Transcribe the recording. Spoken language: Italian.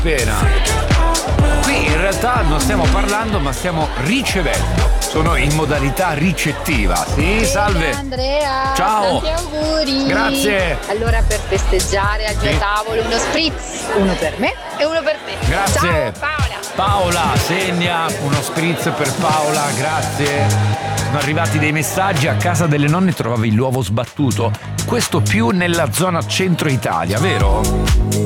appena. Qui in realtà non stiamo parlando, ma stiamo ricevendo. Sono in modalità ricettiva. Sì, salve. Andrea, ciao. Tanti auguri. Grazie. Allora, per festeggiare al mio tavolo uno spritz, uno per me e uno per te. Grazie. Ciao Paola. Paola, segna uno spritz per Paola, grazie. Sono arrivati dei messaggi. A casa delle nonne trovavi l'uovo sbattuto. Questo più nella zona centro Italia, vero?